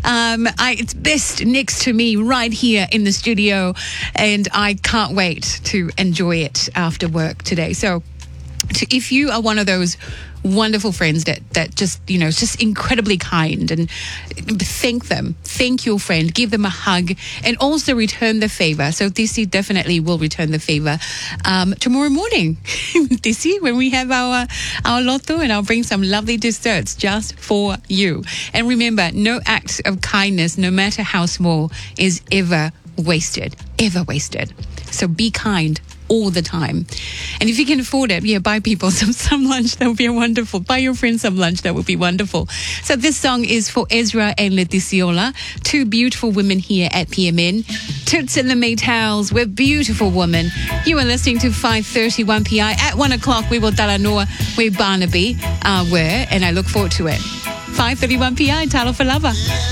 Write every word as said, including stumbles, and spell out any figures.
Um, I, it's best next to me right here in the studio, and I can't wait to enjoy it after work today. So to, if you are one of those wonderful friends that that just, you know, just incredibly kind, and thank them, thank your friend, give them a hug, and also return the favor. So Dissy definitely will return the favor um, tomorrow morning, Dissy, when we have our our lotto, and I'll bring some lovely desserts just for you. And remember, no act of kindness, no matter how small, is ever wasted, ever wasted. So be kind all the time. And if you can afford it, yeah, buy people some, some lunch. That would be wonderful. Buy your friends some lunch. That would be wonderful. So this song is for Ezra and Letiziola, two beautiful women here at P M N. Toots and the Maytals, we're beautiful women. You are listening to five thirty-one P I. At one o'clock, we will Talanoa where Barnaby uh, were, and I look forward to it. five thirty-one P I, Talo for Lover.